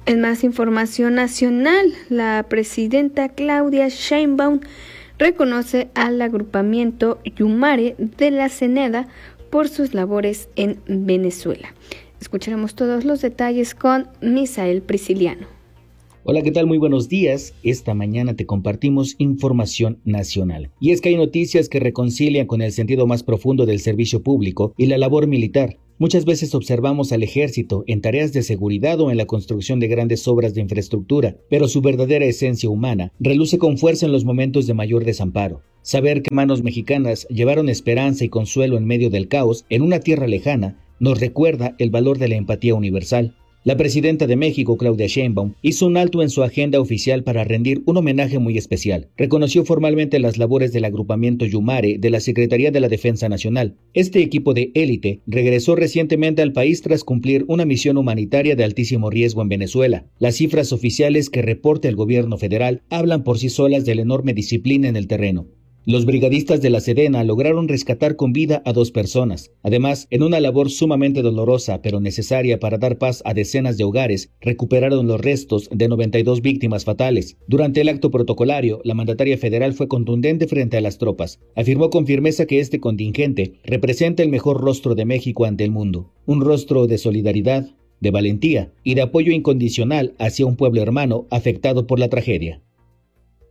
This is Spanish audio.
En más información nacional, la presidenta Claudia Sheinbaum reconoce al agrupamiento Yumare de la CENEDA por sus labores en Venezuela. Escucharemos todos los detalles con Misael Prisciliano. Hola, ¿qué tal? Muy buenos días. Esta mañana te compartimos información nacional. Y es que hay noticias que reconcilian con el sentido más profundo del servicio público y la labor militar. Muchas veces observamos al ejército en tareas de seguridad o en la construcción de grandes obras de infraestructura, pero su verdadera esencia humana reluce con fuerza en los momentos de mayor desamparo. Saber que manos mexicanas llevaron esperanza y consuelo en medio del caos en una tierra lejana nos recuerda el valor de la empatía universal. La presidenta de México, Claudia Sheinbaum, hizo un alto en su agenda oficial para rendir un homenaje muy especial. Reconoció formalmente las labores del agrupamiento Yumare de la Secretaría de la Defensa Nacional. Este equipo de élite regresó recientemente al país tras cumplir una misión humanitaria de altísimo riesgo en Venezuela. Las cifras oficiales que reporta el gobierno federal hablan por sí solas de la enorme disciplina en el terreno. Los brigadistas de la Sedena lograron rescatar con vida a 2 personas. Además, en una labor sumamente dolorosa pero necesaria para dar paz a decenas de hogares, recuperaron los restos de 92 víctimas fatales. Durante el acto protocolario, la mandataria federal fue contundente frente a las tropas. Afirmó con firmeza que este contingente representa el mejor rostro de México ante el mundo. Un rostro de solidaridad, de valentía y de apoyo incondicional hacia un pueblo hermano afectado por la tragedia.